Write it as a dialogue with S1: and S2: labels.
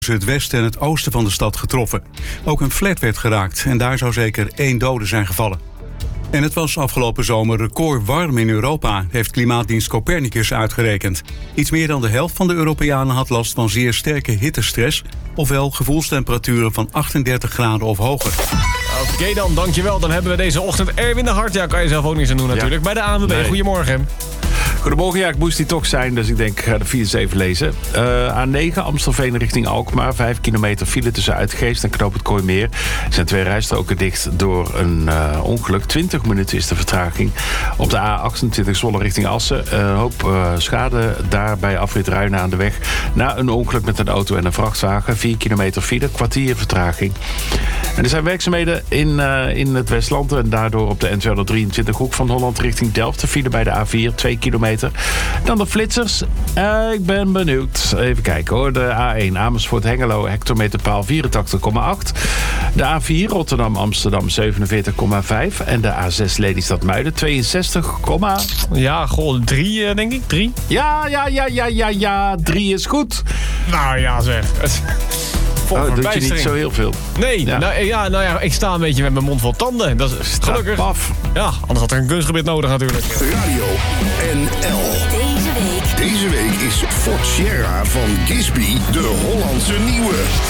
S1: het westen en het oosten van de stad getroffen. Ook een flat werd geraakt en daar zou zeker 1 dode zijn gevallen. En het was afgelopen zomer record warm in Europa, heeft klimaatdienst Copernicus uitgerekend. Iets meer dan de helft van de Europeanen had last van zeer sterke hittestress, ofwel gevoelstemperaturen van 38 graden of hoger.
S2: Oké dan, dankjewel. Dan hebben we deze ochtend Erwin de Hart. Ja, kan je zelf ook niks aan doen natuurlijk. Bij de ANWB. Nee. Goedemorgen.
S3: Goedemorgen, ja, ik moest die toch zijn, dus ik denk, ik ga de files even lezen. A9, Amstelveen richting Alkmaar. 5 kilometer file tussen Uitgeest en Knoop het Kooimeer. Er zijn 2 rijstroken dicht door een ongeluk. 20 minuten is de vertraging. Op de A28 Zwolle richting Assen. Een hoop schade daar bij afrit Ruinen aan de weg. Na een ongeluk met een auto en een vrachtwagen. 4 kilometer file, kwartier vertraging. En er zijn werkzaamheden in het Westland. En daardoor op de N223 Hoek van Holland richting Delft. De file bij de A4, 2 kilometer. Dan de flitsers. Ik ben benieuwd. Even kijken hoor. De A1 Amersfoort-Hengelo, hectometerpaal 84,8. De A4 Rotterdam-Amsterdam 47,5. En de A6 Lelystad-Muiden 62,
S2: ja, goh, 3 denk ik. 3?
S3: Ja. 3 is goed.
S2: Nou ja, zeg.
S3: Oh, doet je niet zo heel veel?
S2: Nee, ja. Nou ja, ik sta een beetje met mijn mond vol tanden. Dat is gelukkig.
S3: Paf.
S2: Ja, anders had er een kunstgebied nodig natuurlijk.
S4: Radio NL. Deze week is Fort Sierra van Gisby de Hollandse nieuwe.